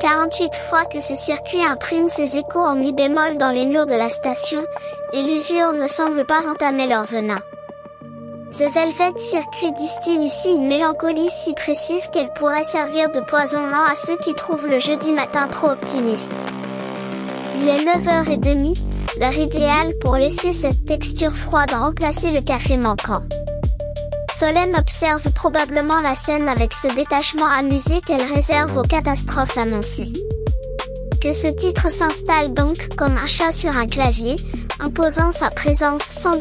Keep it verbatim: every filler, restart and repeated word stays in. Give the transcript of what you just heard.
quarante-huit fois que ce circuit imprime ses échos en mi bémol dans les murs de la station, et l'usure ne semble pas entamer leur venin. The Velvet Circuit distille ici une mélancolie si précise qu'elle pourrait servir de poisonnement à ceux qui trouvent le jeudi matin trop optimiste. Il est neuf heures trente, l'heure idéale pour laisser cette texture froide remplacer le café manquant. Solène observe probablement la scène avec ce détachement amusé qu'elle réserve aux catastrophes annoncées. Que ce titre s'installe donc comme un chat sur un clavier, imposant sa présence sans